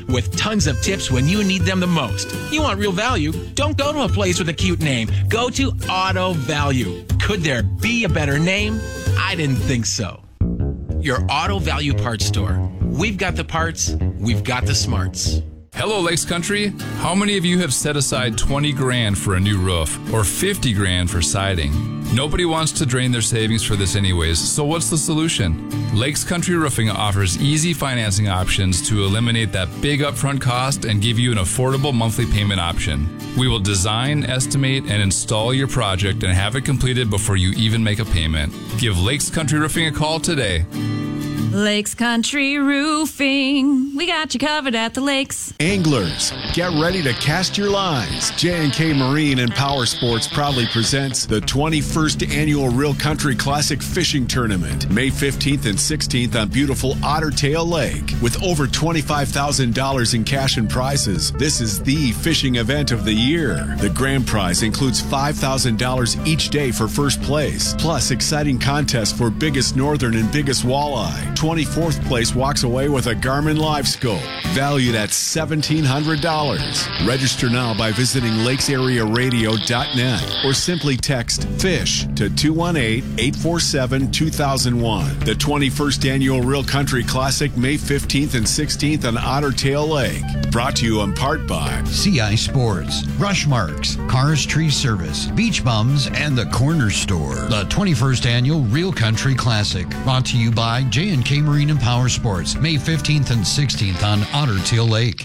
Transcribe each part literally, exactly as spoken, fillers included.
with tons of tips when you need them the most. You want real value? Don't go to a place with a cute name. Go to Auto Value. Could there be a better name? I didn't think so. Your Auto Value Parts store. We've got the parts, we've got the smarts. Hello, Lakes Country. How many of you have set aside twenty grand for a new roof or fifty grand for siding? Nobody wants to drain their savings for this anyways, so what's the solution? Lakes Country Roofing offers easy financing options to eliminate that big upfront cost and give you an affordable monthly payment option. We will design, estimate, and install your project and have it completed before you even make a payment. Give Lakes Country Roofing a call today. Lakes Country Roofing. We got you covered at the lakes. Anglers, get ready to cast your lines. J and K Marine and Power Sports proudly presents the twenty-first Annual Real Country Classic Fishing Tournament, May fifteenth and sixteenth on beautiful Otter Tail Lake. With over twenty-five thousand dollars in cash and prizes, this is the fishing event of the year. The grand prize includes five thousand dollars each day for first place, plus exciting contests for biggest northern and biggest walleye. twenty-fourth place walks away with a Garmin Live Scope, valued at seventeen hundred dollars. Register now by visiting lakes area radio dot net or simply text FISH to two one eight, eight four seven, two thousand one. The twenty-first Annual Real Country Classic, May fifteenth and sixteenth on Otter Tail Lake. Brought to you in part by C I Sports, Brush Marks, Cars Tree Service, Beach Bums, and the Corner Store. The twenty-first Annual Real Country Classic, brought to you by J and K Marine and Power Sports, May fifteenth and sixteenth on Otter Tail Lake.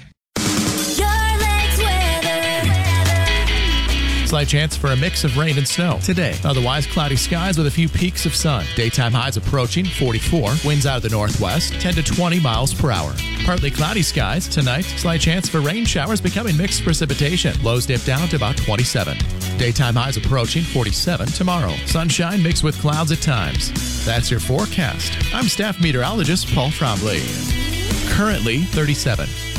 Slight chance for a mix of rain and snow today. Otherwise, cloudy skies with a few peaks of sun. Daytime highs approaching forty-four. Winds out of the northwest, ten to twenty miles per hour. Partly cloudy skies tonight. Slight chance for rain showers becoming mixed precipitation. Lows dip down to about twenty-seven. Daytime highs approaching forty-seven tomorrow. Sunshine mixed with clouds at times. That's your forecast. I'm staff meteorologist Paul Trombley. Currently thirty-seven.